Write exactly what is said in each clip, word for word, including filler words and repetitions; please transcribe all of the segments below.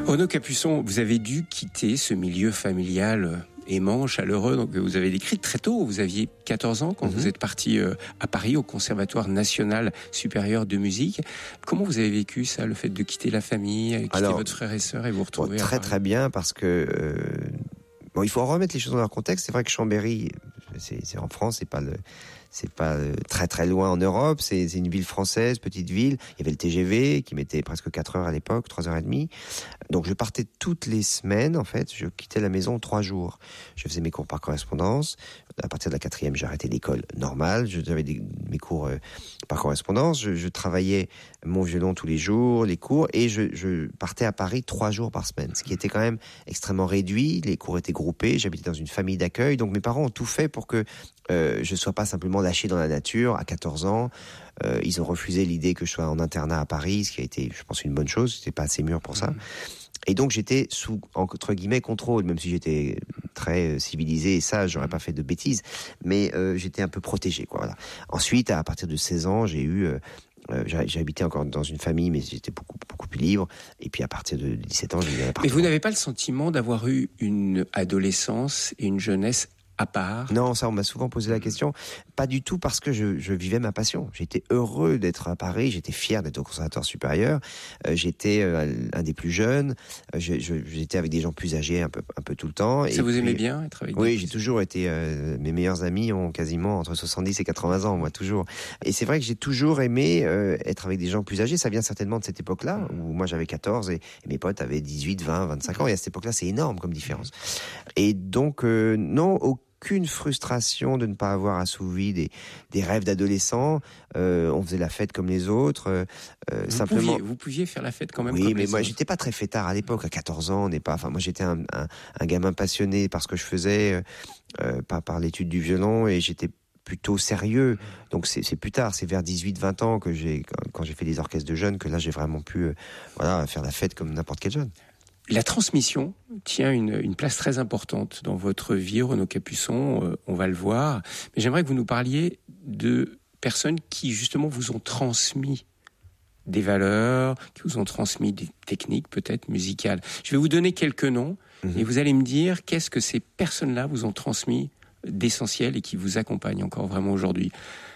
Renaud Capuçon, vous avez dû quitter ce milieu familial aimant, chaleureux, donc vous avez décrit très tôt, vous aviez quatorze ans quand mm-hmm. vous êtes parti à Paris au Conservatoire National Supérieur de Musique. Comment vous avez vécu ça, le fait de quitter la famille, quitter Alors, votre frère et sœur et vous retrouver bon, à Très Paris. Très bien, parce que euh, bon, il faut remettre les choses dans leur contexte. C'est vrai que Chambéry, c'est, c'est en France, c'est pas le... C'est pas très très loin en Europe, c'est, c'est une ville française, petite ville. Il y avait le T G V qui mettait presque quatre heures à l'époque, trois heures et demie. Donc je partais toutes les semaines, en fait. Je quittais la maison trois jours. Je faisais mes cours par correspondance. À partir de la quatrième, j'ai arrêté l'école normale. J'avais des, mes cours euh, par correspondance. Je, je travaillais mon violon tous les jours, les cours, et je, je partais à Paris trois jours par semaine, ce qui était quand même extrêmement réduit. Les cours étaient groupés. J'habitais dans une famille d'accueil, donc mes parents ont tout fait pour que euh, je sois pas simplement lâché dans la nature à quatorze ans. Euh, ils ont refusé l'idée que je sois en internat à Paris, ce qui a été, je pense, une bonne chose. J'étais pas assez mûr pour ça. Mmh. Et donc j'étais sous, entre guillemets, contrôle, même si j'étais très civilisé et sage, j'aurais pas fait de bêtises, mais euh, j'étais un peu protégé, quoi. Voilà. Ensuite, à partir de seize ans, j'ai eu, euh, euh, j'ai, j'ai habité encore dans une famille, mais j'étais beaucoup beaucoup plus libre. Et puis à partir de dix-sept ans, j'ai eu un appartement. Mais vous n'avez pas le sentiment d'avoir eu une adolescence et une jeunesse à part? Non, ça on m'a souvent posé la question. Pas du tout, parce que je, je vivais ma passion. J'étais heureux d'être à Paris, j'étais fier d'être au Conservatoire supérieur. Euh, j'étais euh, un des plus jeunes. Euh, je, je, j'étais avec des gens plus âgés un peu, un peu tout le temps. Ça et vous puis, aimait bien être avec? Oui, j'ai toujours été. Euh, mes meilleurs amis ont quasiment entre soixante-dix et quatre-vingts ans, moi toujours. Et c'est vrai que j'ai toujours aimé euh, être avec des gens plus âgés. Ça vient certainement de cette époque-là où moi j'avais quatorze et, et mes potes avaient dix-huit, vingt, vingt-cinq ans. Et à cette époque-là, c'est énorme comme différence. Et donc euh, non, au aucune frustration de ne pas avoir assouvi des, des rêves d'adolescents. Euh, on faisait la fête comme les autres. Euh, vous simplement. Pouviez, vous pouviez faire la fête quand même. Oui, comme mais les moi, autres. J'étais pas très fêtard à l'époque. À quatorze ans, on n'est pas. Enfin, moi, j'étais un, un, un gamin passionné par ce que je faisais, euh, par, par l'étude du violon, et j'étais plutôt sérieux. Donc c'est, c'est plus tard, c'est vers dix-huit vingt ans que j'ai, quand j'ai fait des orchestres de jeunes, que là, j'ai vraiment pu, euh, voilà, faire la fête comme n'importe quel jeune. La transmission tient une, une place très importante dans votre vie, Renaud Capuçon, euh, on va le voir. Mais j'aimerais que vous nous parliez de personnes qui, justement, vous ont transmis des valeurs, qui vous ont transmis des techniques, peut-être musicales. Je vais vous donner quelques noms, mmh. et vous allez me dire qu'est-ce que ces personnes-là vous ont transmis d'essentiel et qui vous accompagnent encore vraiment aujourd'hui.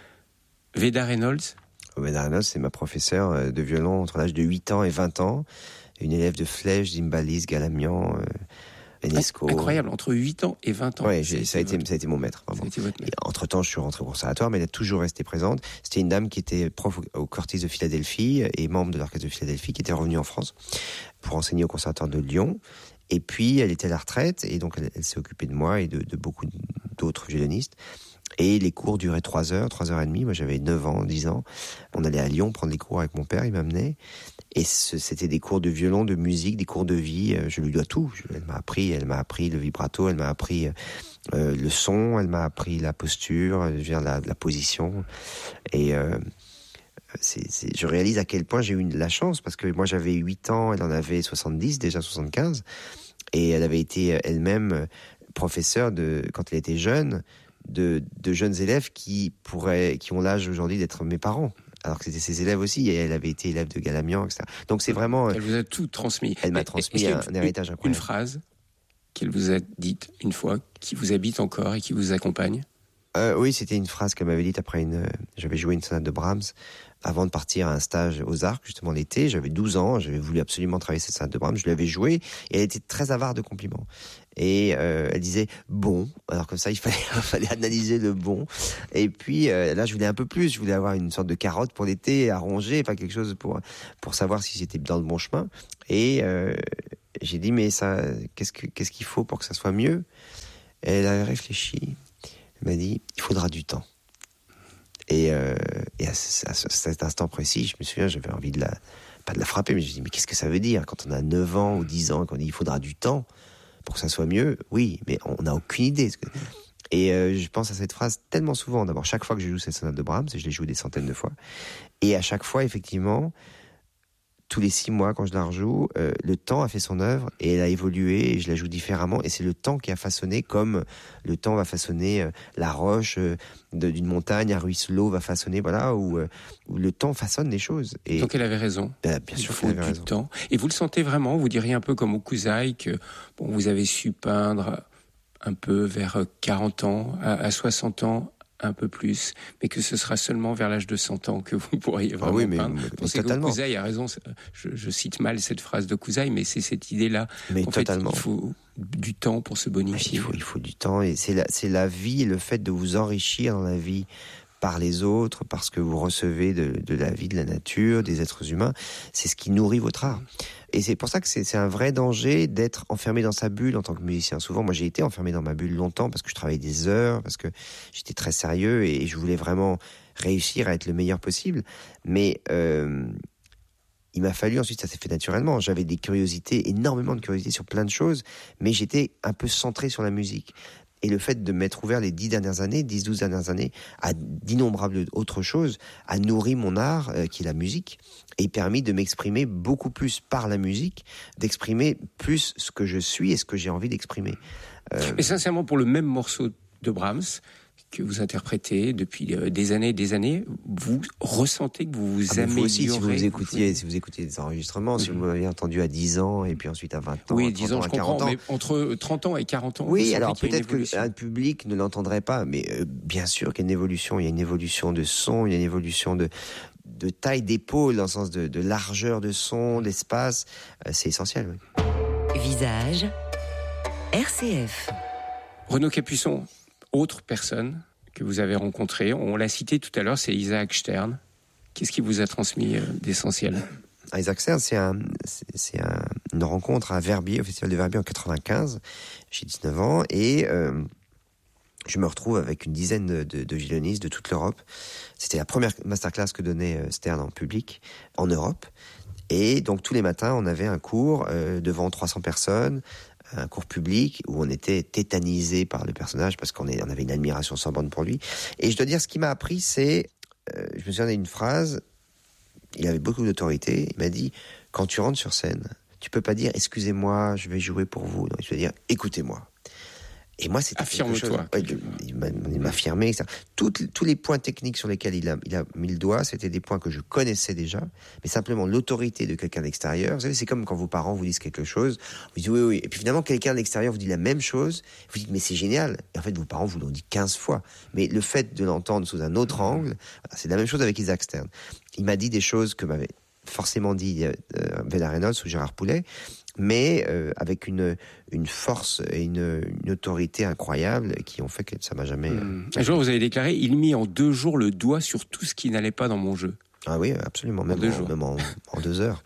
Veda Reynolds. Veda Reynolds, c'est ma professeure de violon entre l'âge de huit ans et vingt ans. Une élève de Flèche, Zimbalist, Galamian, euh, Enesco. Incroyable, entre huit ans et vingt ans. Oui, ça, ça, a été, votre... ça a été mon maître. Ça a été votre maître. Entre-temps, je suis rentré au conservatoire, mais elle a toujours resté présente. C'était une dame qui était prof au Curtis de Philadelphie et membre de l'orchestre de Philadelphie, qui était revenue en France pour enseigner au conservatoire de Lyon. Et puis, elle était à la retraite, et donc elle, elle s'est occupée de moi et de, de beaucoup d'autres violonistes. Et les cours duraient trois heures, trois heures et demie. Moi, j'avais neuf ans, dix ans. On allait à Lyon prendre les cours avec mon père, il m'amenait. Et ce, c'était des cours de violon, de musique, des cours de vie. Je lui dois tout. Elle m'a appris, elle m'a appris le vibrato, elle m'a appris euh, le son, elle m'a appris la posture, je veux dire, la, la position. Et euh, c'est, c'est, je réalise à quel point j'ai eu la chance, parce que moi, j'avais huit ans, elle en avait soixante-dix, déjà soixante-quinze. Et elle avait été elle-même professeure de, quand elle était jeune, de, de jeunes élèves qui pourraient, qui ont l'âge aujourd'hui d'être mes parents. Alors que c'était ses élèves aussi, et elle avait été élève de Galamian, et cetera. Donc c'est vraiment... Elle vous a tout transmis. Elle m'a transmis un, un héritage incroyable. Une phrase qu'elle vous a dite une fois, qui vous habite encore et qui vous accompagne? euh, Oui, c'était une phrase qu'elle m'avait dite après une... J'avais joué une sonate de Brahms avant de partir à un stage aux Arcs, justement l'été. J'avais douze ans, j'avais voulu absolument travailler cette sonate de Brahms. Je l'avais jouée, et elle était très avare de compliments. Et euh, elle disait bon, alors comme ça il fallait, il fallait analyser le bon. Et puis euh, là je voulais un peu plus, je voulais avoir une sorte de carotte pour l'été à ronger, pas quelque chose pour pour savoir si j'étais dans le bon chemin. Et euh, j'ai dit mais ça, qu'est-ce que qu'est-ce qu'il faut pour que ça soit mieux? Et elle a réfléchi, elle m'a dit il faudra du temps. Et, euh, et à, à, à cet instant précis, je me souviens, j'avais envie de la pas de la frapper, mais je me dis mais qu'est-ce que ça veut dire quand on a neuf ans ou dix ans, qu'on dit il faudra du temps pour que ça soit mieux? Oui, mais on n'a aucune idée. Et euh, je pense à cette phrase tellement souvent. D'abord, chaque fois que je joue cette sonate de Brahms, et je l'ai joué des centaines de fois, et à chaque fois, effectivement, tous les six mois, quand je la rejoue, euh, le temps a fait son œuvre et elle a évolué et je la joue différemment. Et c'est le temps qui a façonné, comme le temps va façonner euh, la roche euh, de, d'une montagne, un ruisseau va façonner, voilà, où, euh, où le temps façonne les choses. Et, donc elle avait raison. Ben, bien Il sûr faut qu'elle avait du raison. temps. Et vous le sentez vraiment, vous diriez un peu comme au Kusaï, que bon, vous avez su peindre un peu vers quarante ans, à, à soixante ans, un peu plus, mais que ce sera seulement vers l'âge de cent ans que vous pourriez vraiment ah oui, mais, peindre. mais, mais Pensez totalement. que Kusaï a raison, je, je cite mal cette phrase de Kusaï, mais c'est cette idée-là. Mais en totalement. fait, il faut du temps pour se bonifier. Il faut, il faut du temps, et c'est la, c'est la vie, le fait de vous enrichir dans la vie par les autres, parce que vous recevez de, de la vie, de la nature, des êtres humains, c'est ce qui nourrit votre art. Et c'est pour ça que c'est, c'est un vrai danger d'être enfermé dans sa bulle en tant que musicien. Souvent, moi, j'ai été enfermé dans ma bulle longtemps parce que je travaillais des heures, parce que j'étais très sérieux et je voulais vraiment réussir à être le meilleur possible. Mais euh, il m'a fallu ensuite, ça s'est fait naturellement. J'avais des curiosités, énormément de curiosités sur plein de choses, mais j'étais un peu centré sur la musique. Et le fait de m'être ouvert les dix dernières années, dix, douze dernières années, à d'innombrables autres choses, a nourri mon art, euh, qui est la musique, et permis de m'exprimer beaucoup plus par la musique, d'exprimer plus ce que je suis et ce que j'ai envie d'exprimer. Euh... Mais sincèrement, pour le même morceau de Brahms, que vous interprétez depuis des années et des années, vous ressentez que vous vous ah améliorez. Vous aussi, si vous écoutiez, si vous écoutiez des enregistrements, mmh. si vous m'aviez entendu à dix ans, et puis ensuite à vingt ans, oui, à dix ans, je comprends, ans. Mais entre trente ans et quarante ans, oui, alors peut-être que un public ne l'entendrait pas, mais euh, bien sûr qu'il y a une évolution, il y a une évolution de son, il y a une évolution de, de taille d'épaule, dans le sens de, de largeur de son, d'espace, euh, c'est essentiel. Oui. Visage, R C F. Renaud Capuçon, autre personne que vous avez rencontrée, on l'a cité tout à l'heure, c'est Isaac Stern. Qu'est-ce qui vous a transmis euh, d'essentiel ? Isaac Stern, c'est, un, c'est, c'est un, une rencontre à Verbier, au Festival de Verbier en quatre-vingt-quinze. J'ai dix-neuf ans et euh, je me retrouve avec une dizaine de, de, de violonistes de toute l'Europe. C'était la première masterclass que donnait Stern en public en Europe. Et donc tous les matins, on avait un cours euh, devant trois cents personnes, un cours public où on était tétanisé par le personnage parce qu'on est, on avait une admiration sans borne pour lui. Et je dois dire, ce qui m'a appris, c'est, euh, je me souviens d'une phrase, il avait beaucoup d'autorité, il m'a dit, quand tu rentres sur scène, tu peux pas dire, excusez-moi, je vais jouer pour vous. Non, tu vas dire, écoutez-moi. Et moi, c'était affirme-toi. Ouais, il, m'a, il m'a affirmé, et cetera. Tout, tous les points techniques sur lesquels il a, il a mis le doigt, c'était des points que je connaissais déjà, mais simplement l'autorité de quelqu'un d'extérieur. Vous savez, c'est comme quand vos parents vous disent quelque chose, vous dites oui, oui, et puis finalement, quelqu'un d'extérieur vous dit la même chose, vous dites mais c'est génial. Et en fait, vos parents vous l'ont dit quinze fois. Mais le fait de l'entendre sous un autre angle, c'est la même chose avec Isaac Stern. Il m'a dit des choses que m'avait forcément dit euh, Bella Reynolds ou Gérard Poulet, mais euh, avec une, une force et une, une autorité incroyable qui ont fait que ça m'a jamais... Mmh. Un jour, vous avez déclaré, il mit en deux jours le doigt sur tout ce qui n'allait pas dans mon jeu. Ah oui, absolument, même en deux, en, jours. Même en, en deux heures.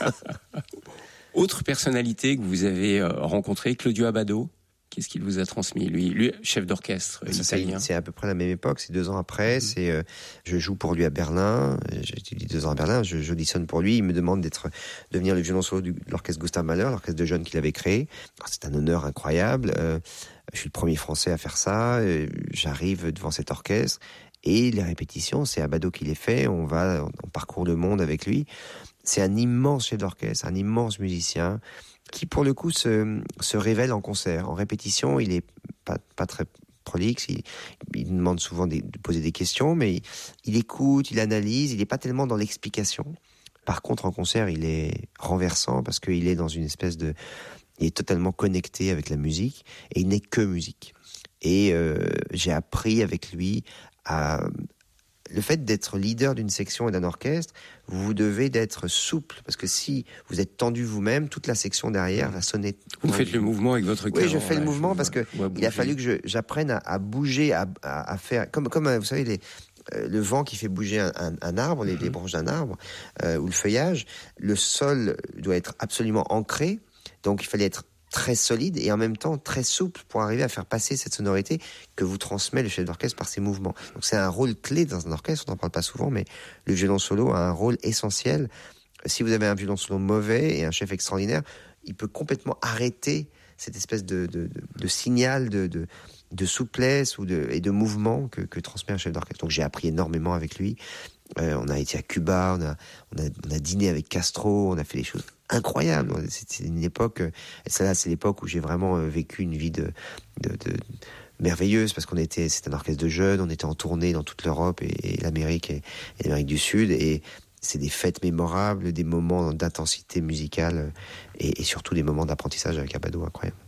Autre personnalité que vous avez euh, rencontrée, Claudio Abbado. Qu'est-ce qu'il vous a transmis, lui, lui chef d'orchestre euh, italien. C'est, c'est à peu près la même époque, c'est deux ans après. Mmh. C'est, euh, je joue pour lui à Berlin. J'étudie deux ans à Berlin. Je, j'auditionne pour lui. Il me demande d'être, de venir le violon solo de l'orchestre Gustav Mahler, l'orchestre de jeunes qu'il avait créé. Alors, c'est un honneur incroyable. Euh, je suis le premier Français à faire ça. Euh, j'arrive devant cet orchestre et les répétitions, c'est Abbado qui les fait. On va, on parcourt le monde avec lui. C'est un immense chef d'orchestre, un immense musicien, qui pour le coup se, se révèle en concert. En répétition, il est pas, pas très prolixe, il, il demande souvent des, de poser des questions, mais il, il écoute, il analyse, il n'est pas tellement dans l'explication. Par contre, en concert, il est renversant parce qu'il est dans une espèce de... Il est totalement connecté avec la musique et il n'est que musique. Et euh, j'ai appris avec lui à... Le fait d'être leader d'une section et d'un orchestre, vous devez d'être souple, parce que si vous êtes tendu vous-même, toute la section derrière va sonner. Vous faites le mouvement avec votre cœur. Oui, je fais ouais, le mouvement parce que il a fallu que je, j'apprenne à, à bouger, à, à, à faire comme comme vous savez les, euh, le vent qui fait bouger un, un, un arbre, les, mm-hmm. les branches d'un arbre euh, ou le feuillage. Le sol doit être absolument ancré, donc il fallait être très solide et en même temps très souple pour arriver à faire passer cette sonorité que vous transmet le chef d'orchestre par ses mouvements. Donc c'est un rôle clé dans un orchestre, on n'en parle pas souvent, mais le violon solo a un rôle essentiel. Si vous avez un violon solo mauvais et un chef extraordinaire, il peut complètement arrêter cette espèce de, de, de, de signal de, de, de souplesse ou de, et de mouvement que, que transmet un chef d'orchestre. Donc j'ai appris énormément avec lui Euh, on a été à Cuba, on a, on a, on a dîné avec Castro, on a fait des choses incroyables. C'est une époque, et celle-là, c'est l'époque où j'ai vraiment vécu une vie de, de, de merveilleuse, parce qu'on était, c'était un orchestre de jeunes, on était en tournée dans toute l'Europe et, et l'Amérique et, et l'Amérique du Sud, et c'est des fêtes mémorables, des moments d'intensité musicale et, et surtout des moments d'apprentissage avec Abbado incroyables.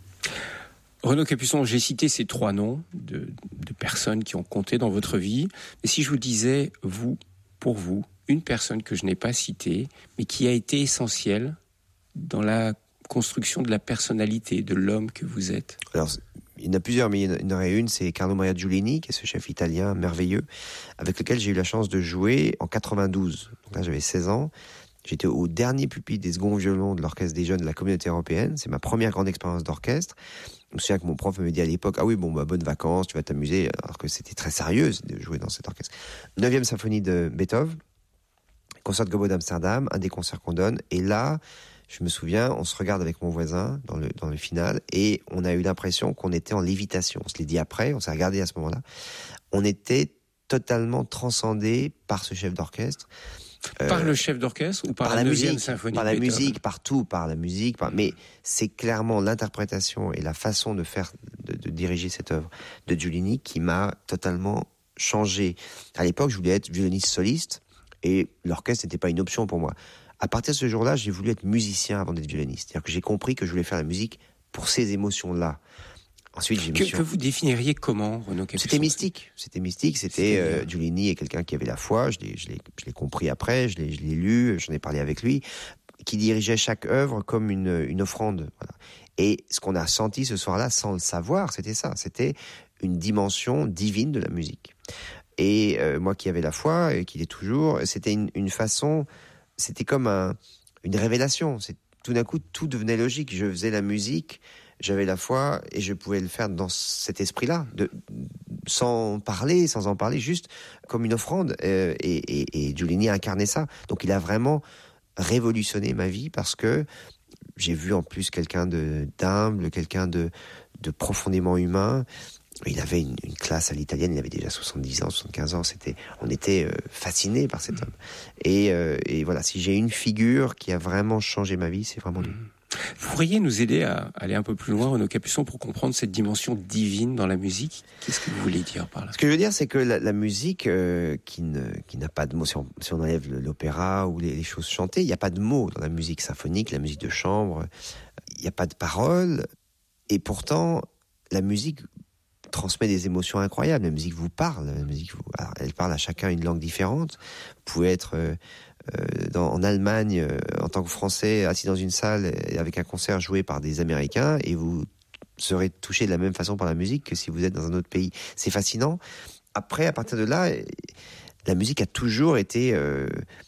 Renaud Capuçon, j'ai cité ces trois noms de, de personnes qui ont compté dans votre vie. Mais si je vous disais, vous, pour vous, une personne que je n'ai pas citée, mais qui a été essentielle dans la construction de la personnalité, de l'homme que vous êtes. Alors, il y en a plusieurs, mais il y en aurait une, c'est Carlo Maria Giulini, qui est ce chef italien merveilleux, avec lequel j'ai eu la chance de jouer en quatre-vingt-douze. Donc là, j'avais seize ans. J'étais au dernier pupitre des seconds violons de l'Orchestre des Jeunes de la Communauté Européenne. C'est ma première grande expérience d'orchestre. Je me souviens que mon prof me dit à l'époque, ah oui, bon, bah, bonnes vacances, tu vas t'amuser, alors que c'était très sérieux de jouer dans cet orchestre. Neuvième symphonie de Beethoven, concert de Gobbo d'Amsterdam, un des concerts qu'on donne. Et là, je me souviens, on se regarde avec mon voisin dans le, dans le final, et on a eu l'impression qu'on était en lévitation. On se l'est dit après, on s'est regardé à ce moment-là. On était totalement transcendé par ce chef d'orchestre. Par euh, le chef d'orchestre ou par, par la, la neuvième musique, symphonie par la de Beethoven? musique, partout, par la musique. Par... Mais c'est clairement l'interprétation et la façon de faire, de, de diriger cette œuvre de Giulini qui m'a totalement changé. À l'époque, je voulais être violoniste soliste et l'orchestre n'était pas une option pour moi. À partir de ce jour-là, j'ai voulu être musicien avant d'être violoniste. C'est-à-dire que j'ai compris que je voulais faire la musique pour ces émotions-là. Ensuite, j'ai que, que vous définiriez comment, Renaud Capuçon? C'était mystique. C'était mystique. C'était euh, Giulini est quelqu'un qui avait la foi. Je l'ai, je l'ai, je l'ai compris après. Je l'ai, je l'ai lu. J'en ai parlé avec lui. Qui dirigeait chaque œuvre comme une, une offrande. Voilà. Et ce qu'on a senti ce soir-là, sans le savoir, c'était ça. C'était une dimension divine de la musique. Et euh, moi qui avais la foi et qui l'ai toujours, c'était une, une façon. C'était comme un, une révélation. C'est, tout d'un coup, tout devenait logique. Je faisais la musique. J'avais la foi et je pouvais le faire dans cet esprit-là, de, sans parler, sans en parler, juste comme une offrande. Euh, et, et, et Giulini a incarné ça. Donc il a vraiment révolutionné ma vie parce que j'ai vu en plus quelqu'un de d'humble, quelqu'un de, de profondément humain. Il avait une, une classe à l'italienne, il avait déjà soixante-dix ans, soixante-quinze ans. C'était, on était euh, fascinés par cet homme. Et, euh, et voilà, si j'ai une figure qui a vraiment changé ma vie, c'est vraiment lui. Vous pourriez nous aider à aller un peu plus loin, Renaud Capuçon, pour comprendre cette dimension divine dans la musique? Qu'est-ce que vous voulez dire par là? Ce que je veux dire, c'est que la, la musique euh, qui, ne, qui n'a pas de mots, si on, si on enlève l'opéra ou les, les choses chantées, il n'y a pas de mots dans la musique symphonique, la musique de chambre, il n'y a pas de paroles. Et pourtant, la musique transmet des émotions incroyables. La musique vous parle. La musique vous, alors, elle parle à chacun une langue différente. Vous pouvez être... Euh, Euh, dans, en Allemagne, euh, en tant que Français, assis dans une salle avec un concert joué par des Américains, et vous serez touché de la même façon par la musique que si vous êtes dans un autre pays. C'est fascinant. Après, à partir de là, la musique a toujours été euh,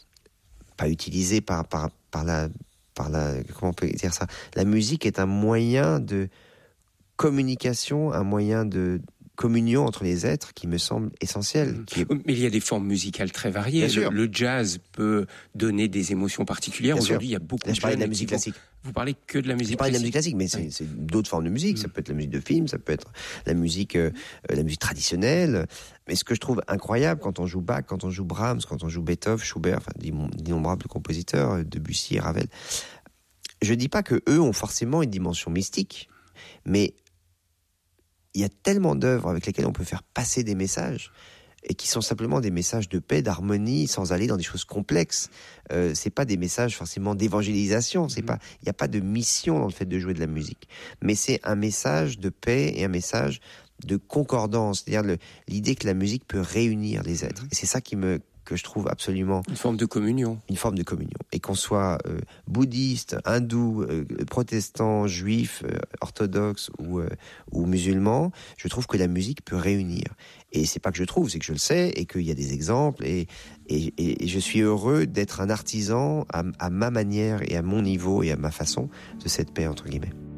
pas utilisée par par par la par la comment on peut dire ça. La musique est un moyen de communication, un moyen de communion entre les êtres qui me semble essentiel. Qui est... Mais il y a des formes musicales très variées. Le, le jazz peut donner des émotions particulières. Bien Aujourd'hui, sûr. il y a beaucoup Là, de je parlais de la musique vont... classique. Vous parlez que de la musique je parlais classique. de la musique classique, mais c'est, c'est d'autres formes de musique. Mm. Ça peut être la musique de film, ça peut être la musique, euh, la musique traditionnelle. Mais ce que je trouve incroyable quand on joue Bach, quand on joue Brahms, quand on joue Beethoven, Schubert, enfin d'innombrables compositeurs, Debussy et Ravel. Je dis pas que eux ont forcément une dimension mystique, mais il y a tellement d'œuvres avec lesquelles on peut faire passer des messages et qui sont simplement des messages de paix, d'harmonie, sans aller dans des choses complexes. Euh, c'est pas des messages forcément d'évangélisation. C'est mmh. pas, il y a pas de mission dans le fait de jouer de la musique, mais c'est un message de paix et un message de concordance. C'est-à-dire le, l'idée que la musique peut réunir les êtres. Mmh. Et c'est ça qui me que je trouve absolument... Une forme de communion. Une forme de communion. Et qu'on soit euh, bouddhiste, hindou, euh, protestant, juif, euh, orthodoxe ou, euh, ou musulman, je trouve que la musique peut réunir. Et c'est pas que je trouve, c'est que je le sais, et qu'il y a des exemples, et, et, et, et je suis heureux d'être un artisan à, à ma manière et à mon niveau et à ma façon de cette paix, entre guillemets.